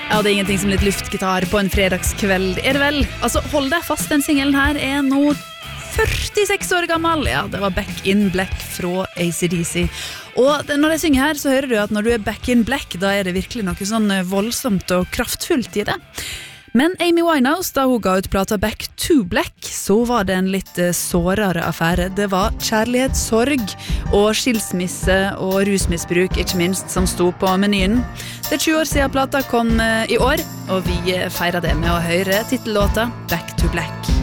Ja, det er ingenting som litt luftgitar på en fredagskveld, er det vel? Altså, hold deg fast, den singelen her er nå 46 år gammel. Ja, det var Back in Black fra AC/DC. Og når jeg synger her, så hører du at når du er back in black, da er det virkelig noe sånn voldsomt og kraftfullt i det. Men Amy Winehouse, da hun ga ut plata Back to Black, så var det en litt sårere affære. Det var kjærlighet, sorg og skilsmisse og rusmisbruk, ikke minst, som sto på menyen. Det er 20 år siden plata kom i år, og vi feirer det med å høre titellåta Back to Black.